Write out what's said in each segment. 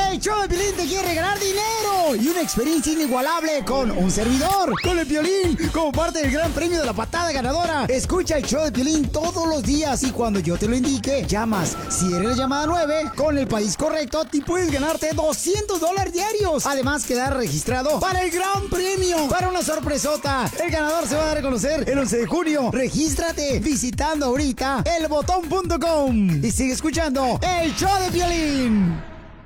El show de Piolín te quiere regalar dinero y una experiencia inigualable con un servidor, con el Piolín, como parte del gran premio de la patada ganadora. Escucha el show de Piolín todos los días y cuando yo te lo indique, llamas. Si eres la llamada 9, con el país correcto, te puedes ganarte $200 diarios. Además, quedar registrado para el gran premio, para una sorpresota. El ganador se va a dar a conocer el 11 de junio. Regístrate visitando ahorita elbotón.com y sigue escuchando el show de Piolín.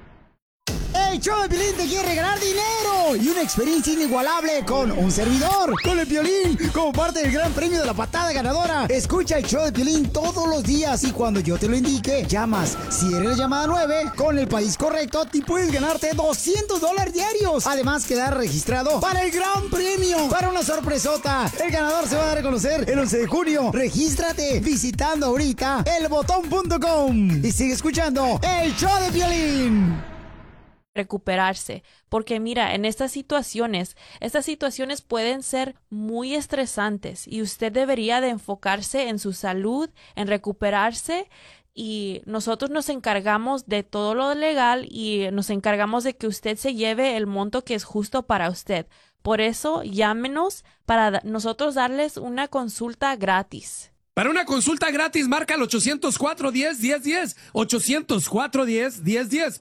El show de Piolín te quiere regalar dinero y una experiencia inigualable con un servidor, con el Piolín, como parte del gran premio de la patada ganadora. Escucha el show de Piolín todos los días y cuando yo te lo indique, llamas. Si eres la llamada 9, con el país correcto, te puedes ganarte $200 diarios. Además, quedar registrado para el gran premio, para una sorpresota. El ganador se va a dar a conocer el 11 de junio. Regístrate visitando ahorita elbotón.com y sigue escuchando el show de Piolín. Recuperarse, porque mira, en estas situaciones pueden ser muy estresantes y usted debería de enfocarse en su salud, en recuperarse, y nosotros nos encargamos de todo lo legal y nos encargamos de que usted se lleve el monto que es justo para usted. Por eso, llámenos para nosotros darles una consulta gratis. Para una consulta gratis, marca al 800-410-1010. 800-410-1010.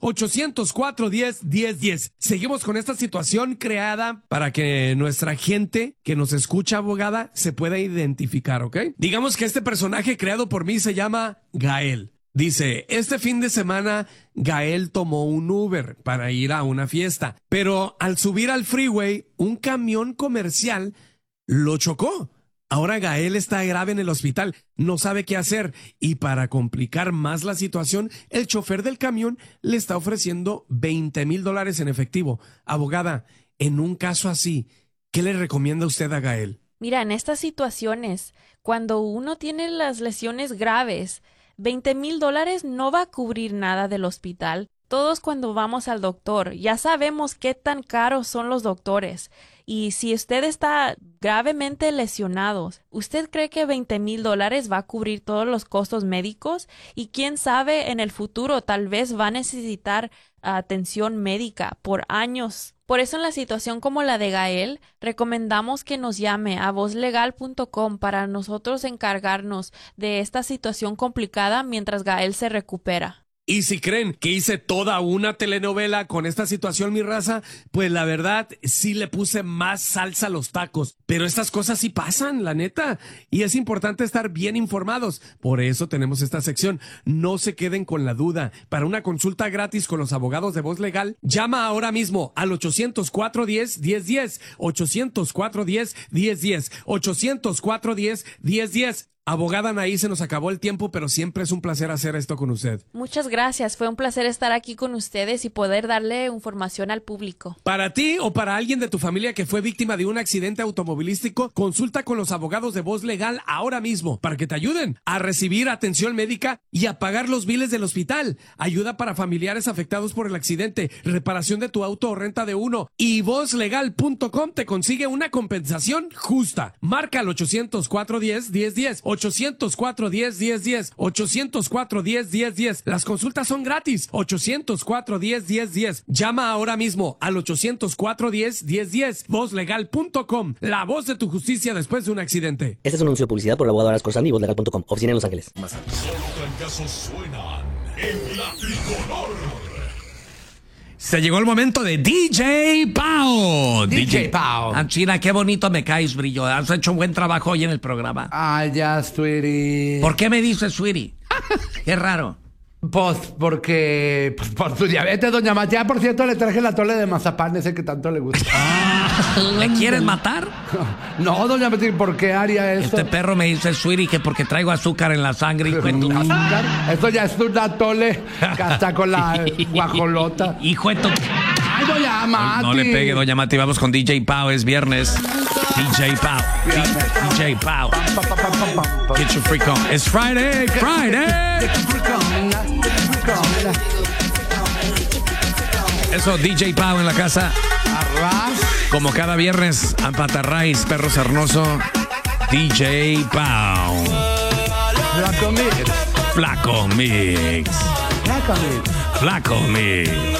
800-410-1010. Seguimos con esta situación creada para que nuestra gente que nos escucha, abogada, se pueda identificar, ¿ok? Digamos que este personaje creado por mí se llama Gael. Dice, este fin de semana Gael tomó un Uber para ir a una fiesta, pero al subir al freeway, un camión comercial lo chocó. Ahora Gael está grave en el hospital, no sabe qué hacer y para complicar más la situación, el chofer del camión le está ofreciendo $20,000 en efectivo. Abogada, en un caso así, ¿qué le recomienda usted a Gael? Mira, en estas situaciones, cuando uno tiene las lesiones graves, $20,000 no va a cubrir nada del hospital. Todos cuando vamos al doctor ya sabemos qué tan caros son los doctores. Y si usted está gravemente lesionado, ¿usted cree que $20,000 va a cubrir todos los costos médicos? Y quién sabe, en el futuro tal vez va a necesitar atención médica por años. Por eso en la situación como la de Gael, recomendamos que nos llame a vozlegal.com para nosotros encargarnos de esta situación complicada mientras Gael se recupera. Y si creen que hice toda una telenovela con esta situación, mi raza, pues la verdad sí le puse más salsa a los tacos. Pero estas cosas sí pasan, la neta. Y es importante estar bien informados. Por eso tenemos esta sección. No se queden con la duda. Para una consulta gratis con los abogados de Voz Legal, llama ahora mismo al 800-410-1010. 800-410-1010. 800-410-1010. Abogada Anaí, se nos acabó el tiempo, pero siempre es un placer hacer esto con usted. Muchas gracias, fue un placer estar aquí con ustedes y poder darle información al público. Para ti o para alguien de tu familia que fue víctima de un accidente automovilístico, consulta con los abogados de Voz Legal ahora mismo para que te ayuden a recibir atención médica y a pagar los biles del hospital. Ayuda para familiares afectados por el accidente, reparación de tu auto o renta de uno. Y vozlegal.com te consigue una compensación justa. Marca al 800-410-1010. 800-410-1010. 800-410-1010. Las consultas son gratis. 800-410-1010. Llama ahora mismo al 800-410-1010. Vozlegal.com. La voz de tu justicia después de un accidente. Este es un anuncio de publicidad por el abogado Aras Corsani y vozlegal.com. Oficina en Los Ángeles. Solo trancazos suenan en la tricolor. Se llegó el momento de DJ Pao. DJ Pao. China, qué bonito me caes, brillo. Has hecho un buen trabajo hoy en el programa. Ah, ya, sweetie. ¿Por qué me dices, sweetie? Qué raro. Pues porque... Pues por tu diabetes, doña Matías. Por cierto, le traje el atole de mazapán, ese que tanto le gusta. ¿Me quieres matar? No, doña Matías, ¿por qué haría eso? Este perro me dice, sweetie, que porque traigo azúcar en la sangre. Hijo de tu... Esto ya es un atole que hasta con la guajolota. Hijo de tu... ¡Ay, doña Mati! No le pegue, doña Mati. Vamos con DJ Pao. Es viernes. DJ Pao. DJ Pao. Get your freak on. It's Friday. Friday. Eso, DJ Pao en la casa. Como cada viernes, Ampatarraiz, Perro Sarnoso. DJ Pao. Flaco Mix. Flaco Mix. Flaco Mix. Flaco Mix.